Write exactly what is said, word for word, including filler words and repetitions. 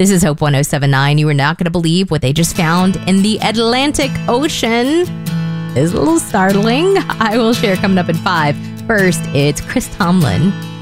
This is Hope one oh seven nine. You are not going to believe what they just found in the Atlantic Ocean. It's a little startling. I will share coming up in five. First, it's Chris Tomlin.